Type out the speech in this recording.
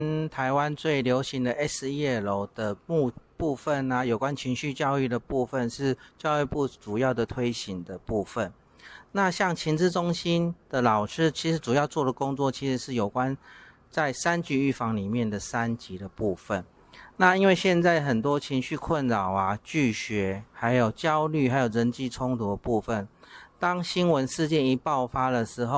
台湾最流行的 SEL 的部分啊，有关情绪教育的部分是教育部主要的推行的部分。那像情治中心的老师，其实主要做的工作其实是有关在3级预防里面的3级的部分。那因为现在很多情绪困扰啊、拒学、还有焦虑、还有人际冲突的部分，当新闻事件一爆发的时候，